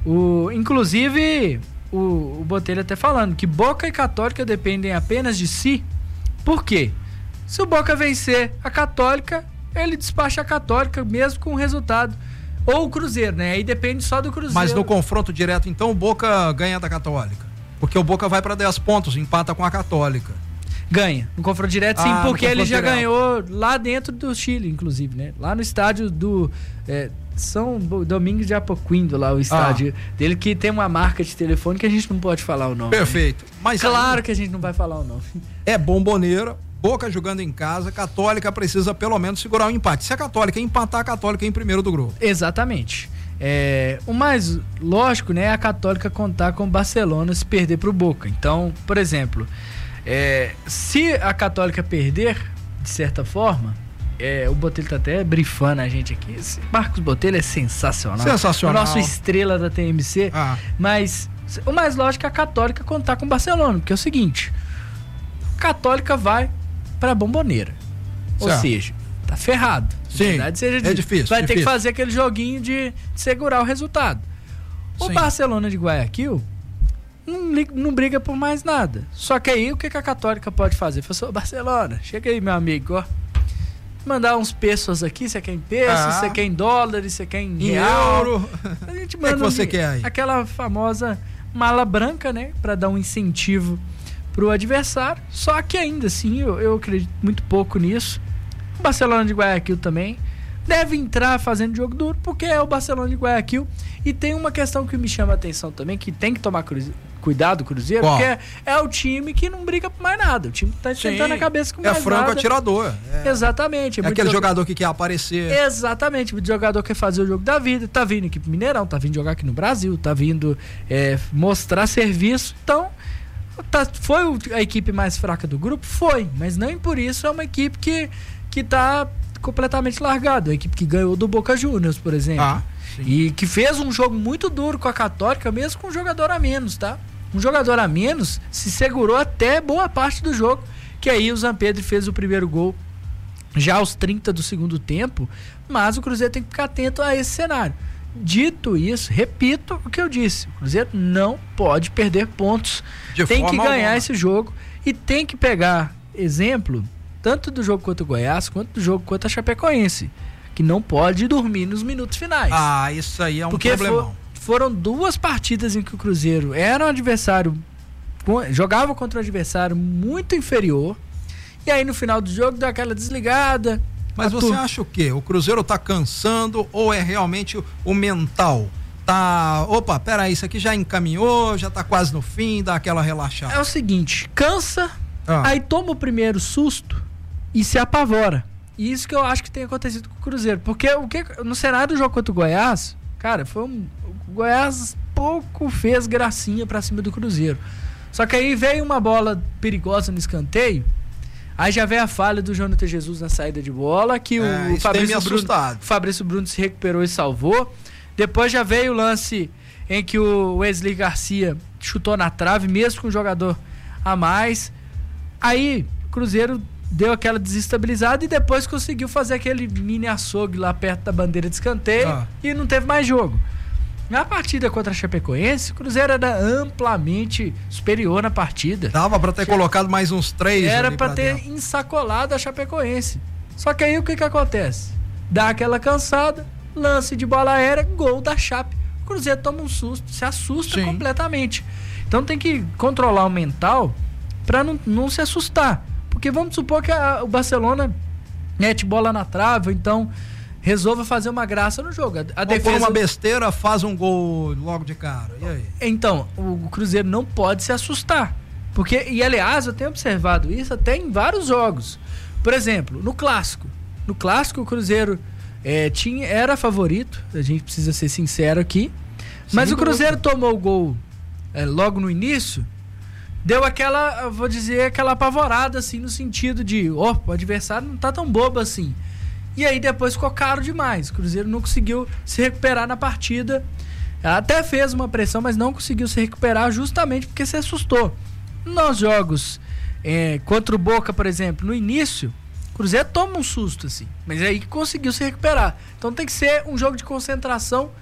o, inclusive... O, o Botelho até falando que Boca e Católica dependem apenas de si. Por quê? Se o Boca vencer a Católica, ele despacha a Católica mesmo com o resultado. Ou o Cruzeiro, né? Aí depende só do Cruzeiro. Mas no confronto direto, então, o Boca ganha da Católica. Porque o Boca vai para dez pontos, empata com a Católica. Ganha. No confronto direto, sim, Ah, no porque ele confronto já direto. ganhou lá dentro do Chile, inclusive, né? Lá no estádio do... É, São Domingos de Apoquindo, lá o estádio Ah. dele, que tem uma marca de telefone que a gente não pode falar o nome. Perfeito. Né? Mas claro aí, que a gente não vai falar o nome. é Bomboneira, Boca jogando em casa, Católica precisa pelo menos segurar o empate. Se a Católica empatar, a Católica é em primeiro do grupo. Exatamente. É, o mais lógico, né, é a Católica contar com o Barcelona se perder pro Boca. Então, por exemplo, é, se a Católica perder, de certa forma, é, o Botelho tá até brifando a gente aqui. Esse Marcos Botelho é sensacional. Sensacional. O nosso estrela da T M C. Ah. Mas o mais lógico é a Católica contar com o Barcelona, porque é o seguinte: a Católica vai pra Bomboneira. Ou Certo. seja, tá ferrado. Sim, Verdade seja é dita. difícil, Vai ter difícil. que fazer aquele joguinho de, de segurar o resultado. O Sim. Barcelona de Guayaquil não, li- não briga por mais nada. Só que aí o que, que a Católica pode fazer? Falou assim: "Ô, Barcelona, chega aí, meu amigo, ó. Mandar uns pesos aqui, você quer em pesos, Ah. você quer em dólares, você quer em, Em real. euro. A gente O que é manda que você um- quer aí? aquela famosa mala branca, né? Pra dar um incentivo pro adversário. Só que ainda assim, eu, eu acredito muito pouco nisso. O Barcelona de Guayaquil também deve entrar fazendo jogo duro, porque é o Barcelona de Guayaquil. E tem uma questão que me chama a atenção também, que tem que tomar cruze- cuidado, Cruzeiro, Qual? porque é, é o time que não briga por mais nada. O time que tá Sim, tentando a cabeça com é mais franco nada. atirador. É, Exatamente. é muito aquele jogo- jogador que quer aparecer. Exatamente, o jogador quer fazer o jogo da vida, tá vindo aqui pro Mineirão, tá vindo jogar aqui no Brasil, tá vindo é, mostrar serviço. Então, tá, foi o- a equipe mais fraca do grupo? Foi, mas nem por isso é uma equipe que, que tá completamente largada. A equipe que ganhou do Boca Juniors, por exemplo. Ah, sim. E que fez um jogo muito duro com a Católica, mesmo com um jogador a menos, tá? Um jogador a menos se segurou até boa parte do jogo, que aí o Zampedri fez o primeiro gol já aos trinta do segundo tempo, mas o Cruzeiro tem que ficar atento a esse cenário. Dito isso, repito o que eu disse, o Cruzeiro não pode perder pontos, De tem que forma ganhar alguma. esse jogo e tem que pegar exemplo tanto do jogo contra o Goiás quanto do jogo contra a Chapecoense, que não pode dormir nos minutos finais. Ah, isso aí é um Porque problemão. for, foram duas partidas em que o Cruzeiro era um adversário, jogava contra um adversário muito inferior, e aí no final do jogo deu aquela desligada. Mas você acha o quê? O Cruzeiro tá cansando ou é realmente o, o mental? Tá, opa, peraí, isso aqui já encaminhou, já tá quase no fim, dá aquela relaxada. É o seguinte, cansa, Ah. aí toma o primeiro susto e se apavora. E isso que eu acho que tem acontecido com o Cruzeiro. Porque o que, no cenário do jogo contra o Goiás, cara, foi um, o Goiás pouco fez gracinha pra cima do Cruzeiro. Só que aí veio uma bola perigosa no escanteio. Aí já veio a falha do Jonathan Jesus na saída de bola, que É, o, isso tem Fabrício me Bruno, assustado. o Fabrício Bruno se recuperou e salvou. Depois já veio o lance em que o Wesley Garcia chutou na trave, mesmo com um jogador a mais. Aí o Cruzeiro deu aquela desestabilizada e depois conseguiu fazer aquele mini açougue lá perto da bandeira de escanteio Ah. e não teve mais jogo. Na partida contra a Chapecoense, o Cruzeiro era amplamente superior na partida. Dava pra ter colocado mais uns três. Era ali pra ter dentro. ensacolado a Chapecoense. Só que aí o que que acontece? Dá aquela cansada, lance de bola aérea, gol da Chape. O Cruzeiro toma um susto, se assusta Sim. completamente. Então tem que controlar o mental pra não, não se assustar. Porque vamos supor que a- o Barcelona mete bola na trave, ou então resolva fazer uma graça no jogo. A, a Ou defesa... por uma besteira, faz um gol logo de cara. E aí? Então, o Cruzeiro não pode se assustar. Porque, e aliás, eu tenho observado isso até em vários jogos. Por exemplo, no Clássico. No Clássico, o Cruzeiro é, tinha, era favorito, a gente precisa ser sincero aqui. Mas Sem o Cruzeiro dúvida. tomou o gol é, logo no início, deu aquela, eu vou dizer, aquela apavorada, assim, no sentido de, ó, o adversário não tá tão bobo assim. E aí depois ficou caro demais. O Cruzeiro não conseguiu se recuperar na partida. Até fez uma pressão, mas não conseguiu se recuperar justamente porque se assustou. Nos jogos é, contra o Boca, por exemplo, no início, o Cruzeiro toma um susto, assim. Mas aí conseguiu se recuperar. Então tem que ser um jogo de concentração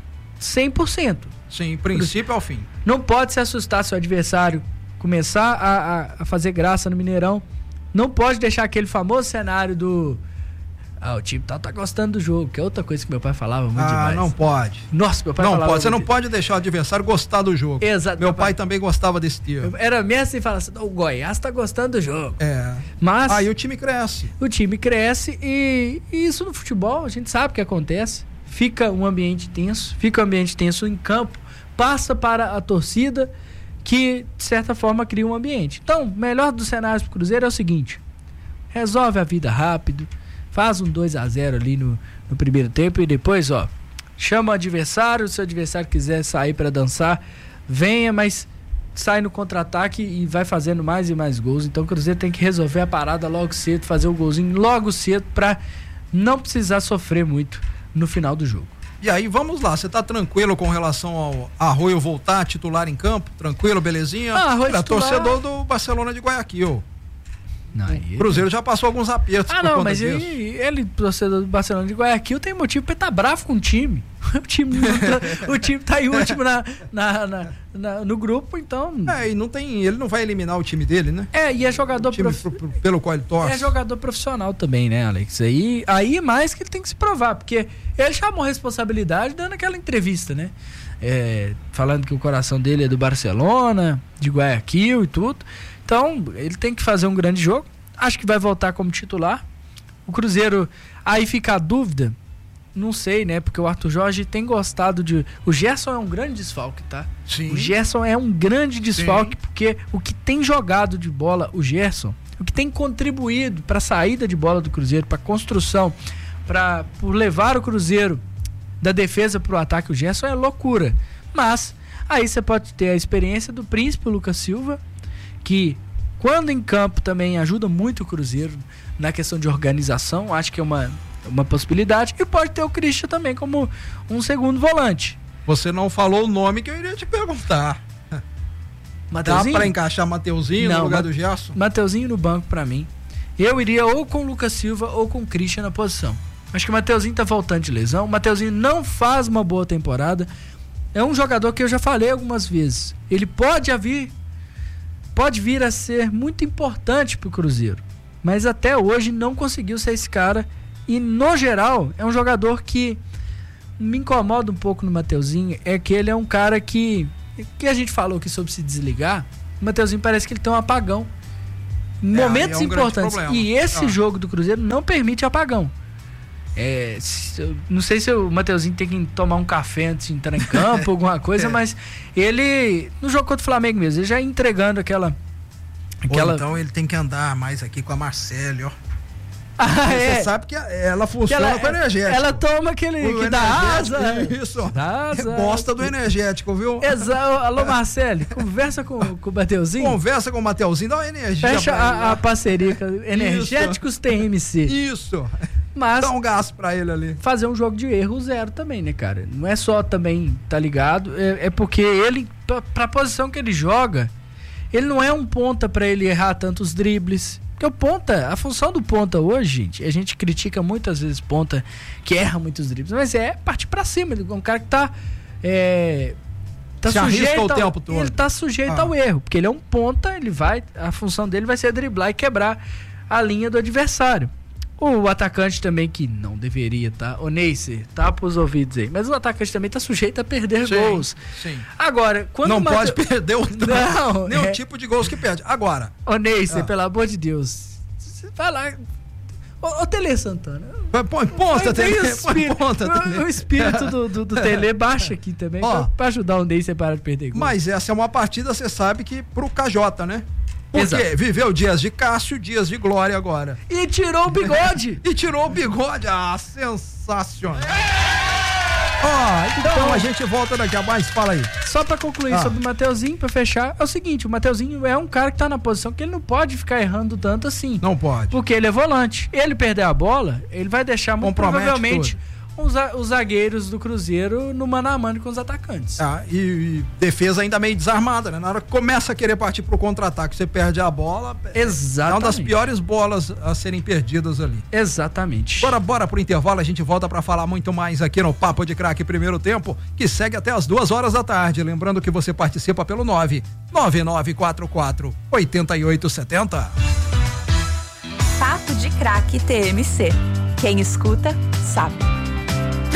cem por cento. Sim, princípio ao fim. Não pode se assustar se o adversário começar a, a, a fazer graça no Mineirão. Não pode deixar aquele famoso cenário do... Ah, o time tal tá gostando do jogo, que é outra coisa que meu pai falava muito Ah, demais. não pode. Nossa, meu pai Não falava pode, você não muito. pode deixar o adversário gostar do jogo. Exato. Meu pai também gostava desse termo. Era mesmo assim, fala assim, o Goiás tá gostando do jogo. É. Mas Aí o time cresce. o time cresce e, e isso no futebol, a gente sabe o que acontece. Fica um ambiente tenso, fica um ambiente tenso em campo, passa para a torcida, que de certa forma cria um ambiente. Então, o melhor dos cenários pro Cruzeiro é o seguinte: resolve a vida rápido, faz um dois a zero ali no, no primeiro tempo e depois, ó, chama o adversário, se o adversário quiser sair para dançar, venha, mas sai no contra-ataque e vai fazendo mais e mais gols. Então o Cruzeiro tem que resolver a parada logo cedo, fazer o golzinho logo cedo para não precisar sofrer muito no final do jogo. E aí, vamos lá, você tá tranquilo com relação ao Arroio voltar titular em campo? Tranquilo, belezinha? Ah, Arroio Ele é titular- torcedor do Barcelona de Guayaquil. Não, O Cruzeiro já passou alguns apertos Ah, por não, conta mas disso. ele, ele, torcedor do Barcelona de Guayaquil, tem motivo pra estar bravo com o time. O time, não tá- o time tá em último na, na, na- na- no grupo, então. É, e não tem, ele não vai eliminar o time dele, né? É, e é jogador O time prof- pro- pro- pelo qual ele torce. É jogador profissional também, né, Alex? Aí, aí mais que ele tem que se provar, porque ele chamou responsabilidade dando aquela entrevista, né? É, falando que o coração dele é do Barcelona, de Guayaquil e tudo. Então, ele tem que fazer um grande jogo. Acho que vai voltar como titular. O Cruzeiro, aí fica a dúvida, não sei, né? Porque o Arthur Jorge tem gostado de... O Gerson é um grande desfalque, tá? Sim. O Gerson é um grande desfalque, porque o que tem jogado de bola, o Gerson, o que tem contribuído para a saída de bola do Cruzeiro, para a construção, para por levar o Cruzeiro da defesa para o ataque, o Gerson é loucura. Mas aí você pode ter a experiência do Príncipe, o Lucas Silva, que quando em campo também ajuda muito o Cruzeiro na questão de organização, acho que é uma, uma possibilidade. E pode ter o Christian também como um segundo volante. Você não falou o nome que eu iria te perguntar. Dá Mateuzinho? pra encaixar Mateuzinho no Não, lugar Ma- do Gerson? Mateuzinho no banco pra mim. Eu iria ou com o Lucas Silva ou com o Christian na posição. Acho que o Mateuzinho tá voltando de lesão. O Mateuzinho não faz uma boa temporada. É um jogador que eu já falei algumas vezes. Ele pode vir, pode vir a ser muito importante pro Cruzeiro. Mas até hoje não conseguiu ser esse cara. E, no geral, é um jogador que me incomoda um pouco no Mateuzinho. É que ele é um cara que... que a gente falou aqui sobre se desligar. O Mateuzinho parece que ele tem um apagão. Em É, momentos é um grande importantes. problema. E esse Ah. jogo do Cruzeiro não permite apagão. É, se- eu não sei se o Mateuzinho tem que tomar um café antes de entrar em campo, alguma coisa, É. mas ele, no jogo contra o Flamengo mesmo, ele já entregando aquela... aquela... Ou então ele tem que andar mais aqui com a Marcele, ó. Ah, Você é. sabe que ela Que funciona ela, com energético. ela toma aquele O que dá asa. energético, Isso, ó. Dá asa. Gosta do energético, viu? Exa... Alô, Marcelo, conversa com, com o Mateuzinho. Conversa com o Mateuzinho, dá uma energia. Fecha pra ele, a, a ó. parceria com Energéticos T M C. Isso. Mas Dá um gás pra ele ali. fazer um jogo de erro zero também, né, cara? Não é só também, tá ligado? É, é porque ele, pra, pra posição que ele joga, ele não é um ponta pra ele errar tantos dribles. Porque o ponta, a função do ponta hoje, gente, a gente critica muitas vezes ponta que erra muitos dribles, mas é partir pra cima. Ele é um cara que tá. É, tá Se arrisca sujeito o ao- tempo todo. Ele tá sujeito Ah. ao erro, porque ele é um ponta, ele vai. A função dele vai ser driblar e quebrar a linha do adversário. O atacante também, que não deveria, tá? O Neisser, tá pros ouvidos aí. Mas o atacante também tá sujeito a perder Sim, gols. sim. Agora, quando Não o Mate- pode perder o Não, nenhum é- tipo de gols que perde. Agora. Ô Neisser, Ah. pelo amor de Deus. Você vai lá. Ô, ô Tele Santana. Põe ponta, Tem Tele. o Põe espírito, ponta, o- Tele. o espírito do, do, do Tele baixa aqui também, Ó. pra, pra ajudar o Neisser a parar de perder gol. Mas essa é uma partida, você sabe que pro K J, né? Porque Exato. viveu dias de Cássio, dias de glória agora. E tirou o bigode. E tirou o bigode. Ah, sensacional. Ó, então a gente volta daqui a mais. Fala aí. Só pra concluir Ah. sobre o Mateuzinho, pra fechar, é o seguinte, o Mateuzinho é um cara que tá na posição que ele não pode ficar errando tanto assim. Não pode. Porque ele é volante. Ele perder a bola, ele vai deixar muito Compromete provavelmente os, za- os zagueiros do Cruzeiro no mano a mano com os atacantes. Ah, e, e defesa ainda meio desarmada, né? Na hora que começa a querer partir pro contra-ataque, você perde a bola. Exatamente. É uma das piores bolas a serem perdidas ali. Exatamente. Bora, bora pro intervalo, a gente volta pra falar muito mais aqui no Papo de Craque Primeiro Tempo, que segue até as duas horas da tarde. Lembrando que você participa pelo nove nove nove quatro quatro oito oito sete zero. Papo de Craque T M C. Quem escuta, sabe.